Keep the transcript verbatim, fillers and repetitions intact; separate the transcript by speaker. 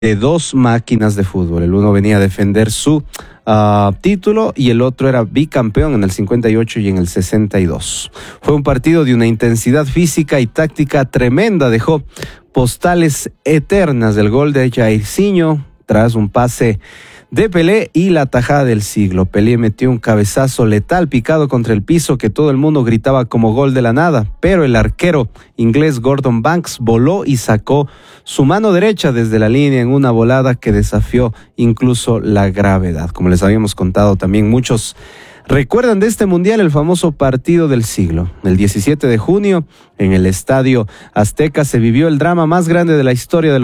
Speaker 1: de dos máquinas de fútbol. El uno venía a defender su uh, título y el otro era bicampeón en el cincuenta y ocho y en el sesenta y dos. Fue un partido de una intensidad física y táctica tremenda. Dejó postales eternas del gol de Jairzinho tras un pase de Pelé y la tajada del siglo. Pelé metió un cabezazo letal picado contra el piso que todo el mundo gritaba como gol de la nada, pero el arquero inglés Gordon Banks voló y sacó su mano derecha desde la línea en una volada que desafió incluso la gravedad. Como les habíamos contado también, muchos recuerdan de este mundial el famoso partido del siglo. El diecisiete de junio, en el Estadio Azteca, se vivió el drama más grande de la historia de los